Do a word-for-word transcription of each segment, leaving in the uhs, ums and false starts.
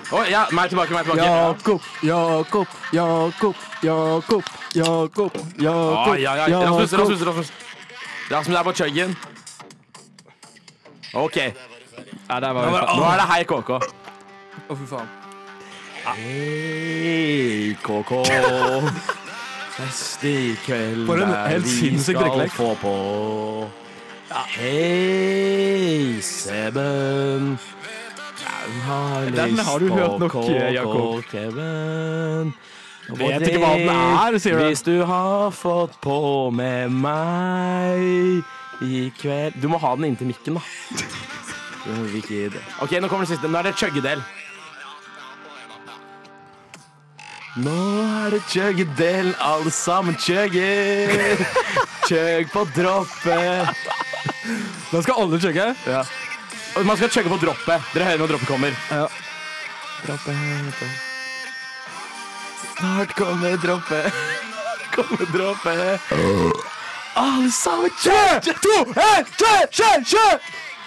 oh, ja, meg tilbake, meg tilbake. Jakob, Jakob, Jakob, Jakob, Jakob, Jakob. Ah, ja, ja. Rasmus, Rasmus, Rasmus. Rasmus er på chuggen. OK. Ja, der var vi ferdig. Nå er det hei, K K. Å, fy faen. Hei, K K. Fest i kveld For en der helt vi sinnssyk skal drikkelek. få på. Hei, Seben. Den har, Den har du hørt nok, Jakob. Kevin. Vet ikke hva den er, sier du. Hvis du har fått på med meg i kveld. Du må ha den inntil mikken, da. OK, nå kommer det siste. Nå er det chuggedel. Nå er det chuggedel. Alle sammen chugger. Chugg på droppet. Da skal alle chugge. Ja. Og man skal chugge på droppet. Dere hører når droppet kommer. Ja. Droppet. Snart kommer droppet. Kommer droppet. Alle sammen chugg! To, en, chugg, chugg, chugg!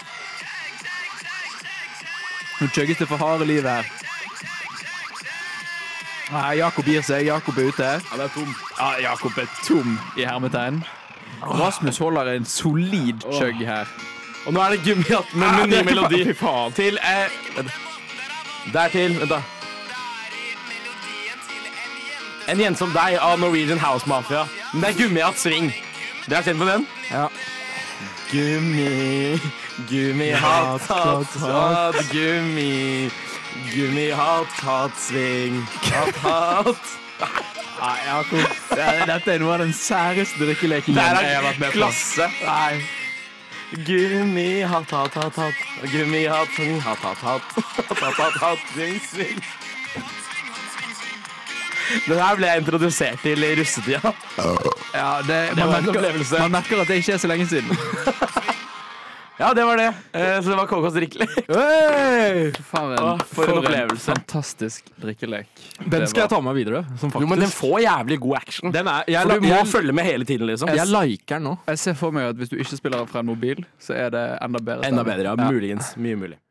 Nå chugges det for harde livet her. Nei, Jakob gir seg. Jakob er ute. Ja, det er tom. Ja, Jakob er tom i hermetegn. Rasmus holder en solid chugg her. Og nå er det gummihatt med, med ny melodi. Fy faen. Til eh, Der til, vent da. En jente som deg av Norwegian House Mafia. Men det er gummihatt swing. Dere har kjent på den? Ja. Gummi, gummihatt, hatt, hatt, gummi. Gummihatt, hatt, sving. Hatt, hatt. Nei, Jakob. Dette er noe av den særeste drikkeleken Det jeg er har vært med på. klasse. Nei. Gummi, hatt, hatt, hatt, hatt. Gummi, hatt, sving, hatt, hatt, hatt. Hatt, hatt, hatt, hatt, sving, sving. Den her ble jeg introdusert til i russetida. Ja, det, Det man, var en merker, opplevelse. man merker at det ikke er så lenge siden. Ja, det var det. Eh, Så det var K Ks drikkelek. Hey! Faen, Åh, for en opplevelse. fantastisk drikkelek. Den skal jeg ta med videre. Som Jo, men den får jævlig god action. Den er, jeg, For du må jeg, følge med hele tiden, liksom. jeg liker den nå. Jeg ser for meg at hvis du ikke spiller fra en mobil, så er det enda bedre. Enda bedre, ja. Muligens. Mye mulig.